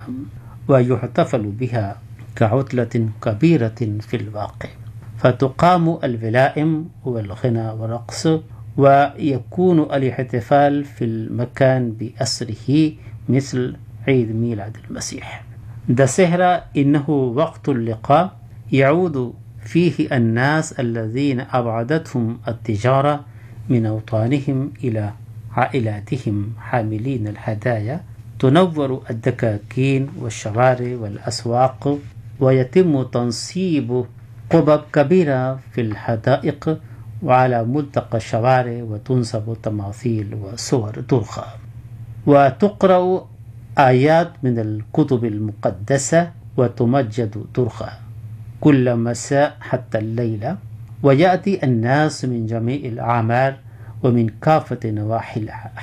ويحتفل بها كعطلة كبيرة في الواقع، فتقام الولائم والغنى والرقص، ويكون الاحتفال في المكان بأسره مثل عيد ميلاد المسيح. دسهرة إنه وقت اللقاء يعود فيه الناس الذين أبعدتهم التجارة من أوطانهم إلى عائلاتهم حاملين الهدايا، تنور الدكاكين والشوارع والأسواق، ويتم تنصيب قبب كبيرة في الحدائق وعلى ملتقى الشوارع، وتنصب تماثيل وصور درخة، وتقرأ آيات من الكتب المقدسة، وتمجد درخة كل مساء حتى الليلة. ويأتي الناس من جميع الأعمار ومن كافة نواحي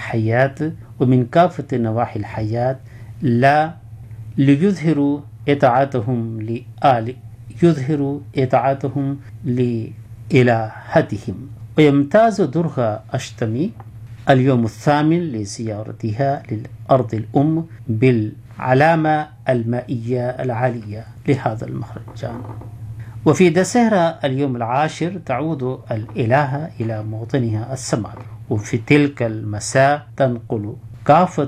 الحياة لا ليظهروا إطاعتهم لإلهتهم. ويمتاز درغا أشتمي اليوم الثامن لزيارتها للأرض الأم بالعلامة المائية العالية لهذا المهرجان. وفي دسهرة اليوم العاشر تعود الإلهة إلى موطنها السماوي، وفي تلك المساء تنقل كافة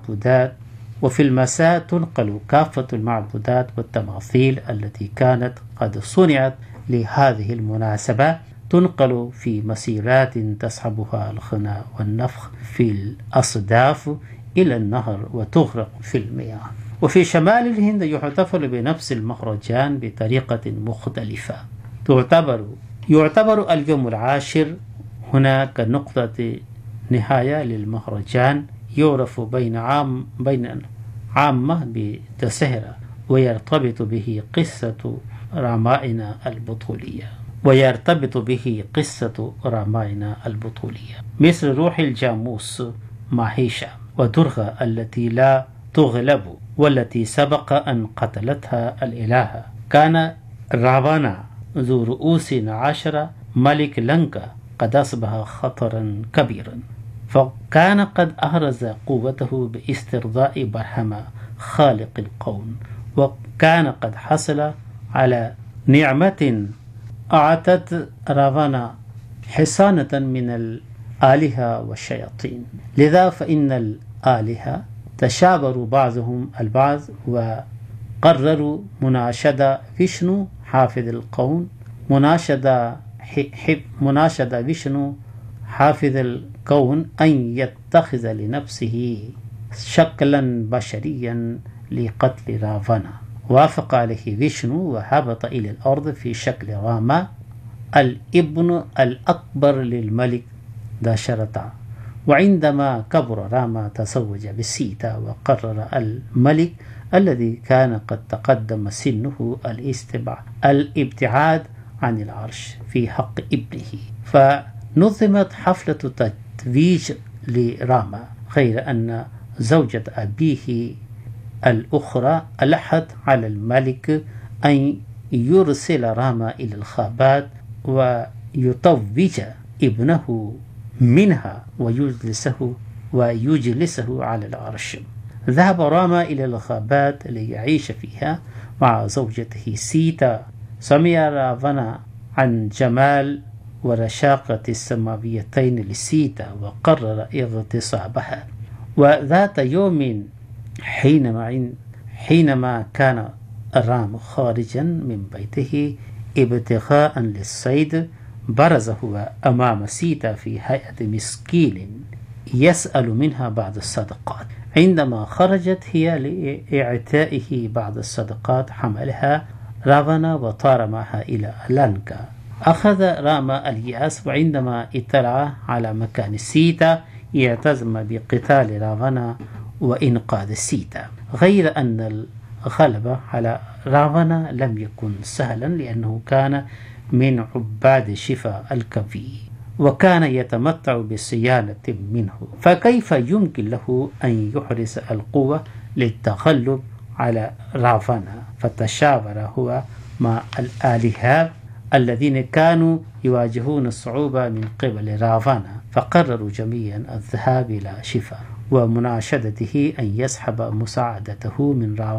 المعبودات والتماثيل التي كانت قد صنعت لهذه المناسبة، تنقل في مسيرات تصحبها الغنى والنفخ في الأصداف إلى النهر وتغرق في المياه. وفي شمال الهند يحتفل بنفس المهرجان بطريقة مختلفة. يعتبر اليوم العاشر هناك نقطة نهاية للمهرجان، يعرف بين عامة بدسهرة، ويرتبط به قصة رامائنا البطولية، مثل روح الجاموس ماهيشا ودرغا التي لا تغلب، والتي سبق أن قتلتها الإلهة. كان راوانا ذو رؤوس 10 ملك لنكا قد أصبح خطرا كبيرا، فكان قد أهرز قوته باسترضاء برهما خالق الكون، وكان قد حصل على نعمة أعطت راوانا حصانة من الآلهة والشياطين. لذا فإن الآلهة تشاوروا بعضهم البعض، وقرروا مناشدة فيشنو حافظ الكون، مناشدة فيشنو حافظ الكون أن يتخذ لنفسه شكلا بشريا لقتل راوانا. وافق عليه فيشنو وهبط إلى الأرض في شكل راما الابن الأكبر للملك داشرتا. وعندما كبر راما تزوج بسيتا، وقرر الملك الذي كان قد تقدم سنه الابتعاد عن العرش في حق ابنه، فنظمت حفلة تتويج لراما، غير أن زوجة أبيه الأخرى ألحت على الملك أن يرسل راما إلى الغابات ويتوج ابنه منها ويجلسه على العرش. ذهب راما إلى الغابات ليعيش فيها مع زوجته سيتا. سمع راوانا عن جمال ورشاقة السماويتين لسيتا، وقرر اغتصابها. وذات يوم حينما كان رام خارجا من بيته ابتغاء للصيد، برز هو أمام سيتا في هيئة مسكين يسأل منها بعض الصدقات. عندما خرجت هي لإعطائه بعض الصدقات، حملها راوانا وطار معها إلى لانكا. أخذ راما اليأس، وعندما اطلع على مكان سيتا اعتزم بقتال راوانا وإنقاذ سيتا، غير أن الغلبة على راوانا لم يكن سهلا، لأنه كان من عباد شفا الكوي، وكان يتمتع بصيانة منه، فكيف يمكن له أن يحرز القوة للتغلب على راوانا؟ فتشاور هو مع الآلهة الذين كانوا يواجهون الصعوبة من قبل راوانا، فقرروا جميعا الذهاب إلى شفا ومناشدته أن يسحب مساعدته من راوانا